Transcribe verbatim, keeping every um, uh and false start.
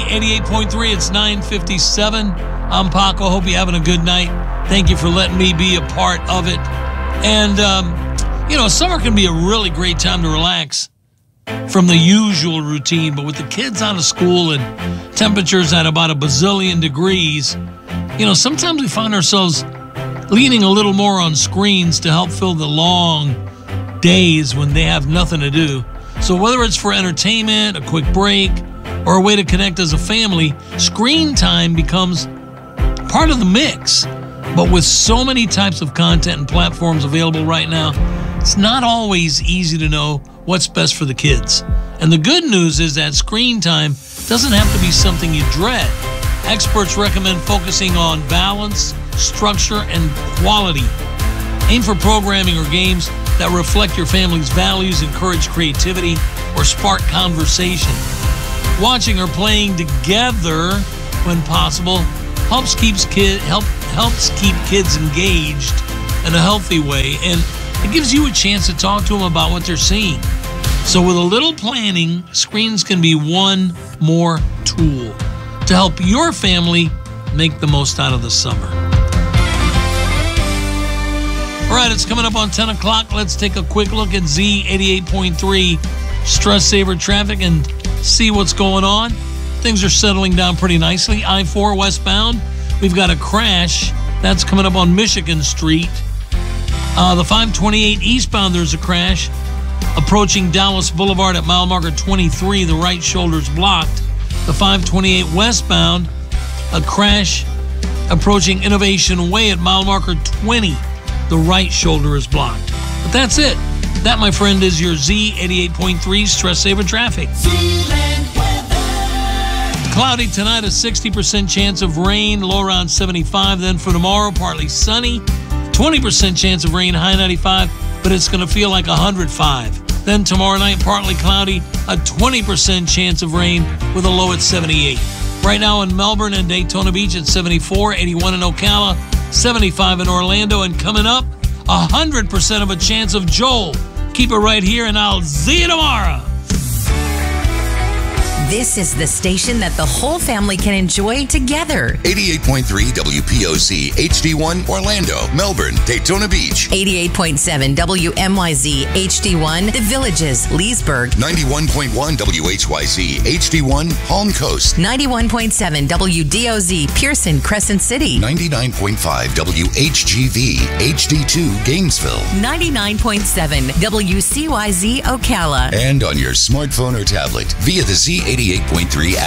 eighty-eight point three, it's nine fifty-seven. I'm Paco. Hope you're having a good night. Thank you for letting me be a part of it. And, um, you know, summer can be a really great time to relax from the usual routine. But with the kids out of school and temperatures at about a bazillion degrees, you know, sometimes we find ourselves leaning a little more on screens to help fill the long days when they have nothing to do. So whether it's for entertainment, a quick break, or a way to connect as a family, screen time becomes part of the mix. But with so many types of content and platforms available right now, it's not always easy to know what's best for the kids. And the good news is that screen time doesn't have to be something you dread. Experts recommend focusing on balance, structure, and quality. Aim for programming or games that reflect your family's values, encourage creativity, or spark conversation. Watching or playing together, when possible, helps keeps kid help helps keep kids engaged in a healthy way, and it gives you a chance to talk to them about what they're seeing. So with a little planning, screens can be one more tool to help your family make the most out of the summer. All right, it's coming up on ten o'clock. Let's take a quick look at Z eighty-eight point three Stress Saver Traffic and see what's going on. Things are settling down pretty nicely. I four westbound, we've got a crash. That's coming up on Michigan Street. Uh, the five twenty-eight eastbound, there's a crash. Approaching Dallas Boulevard at mile marker twenty-three, the right shoulder's blocked. The five twenty-eight westbound, a crash approaching Innovation Way at mile marker twenty. The right shoulder is blocked. But that's it. That, my friend, is your Z eighty-eight point three Stress Saver Traffic. Cloudy tonight, a sixty percent chance of rain, low around seventy-five. Then for tomorrow, partly sunny, twenty percent chance of rain, high ninety-five, but it's going to feel like one hundred five. Then tomorrow night, partly cloudy, a twenty percent chance of rain with a low at seventy-eight. Right now in Melbourne and Daytona Beach at seventy-four, eighty-one in Ocala, seventy-five in Orlando, and coming up, one hundred percent of a chance of Joel. Keep it right here, and I'll see you tomorrow. This is the station that the whole family can enjoy together. eighty-eight point three W P O C H D one Orlando, Melbourne, Daytona Beach. eighty-eight point seven W M Y Z H D one The Villages, Leesburg. ninety-one point one W H Y Z H D one Palm Coast. ninety-one point seven W D O Z Pearson, Crescent City. ninety-nine point five W H G V H D two Gainesville. ninety-nine point seven W C Y Z Ocala. And on your smartphone or tablet via the Z eighty-eight point three app.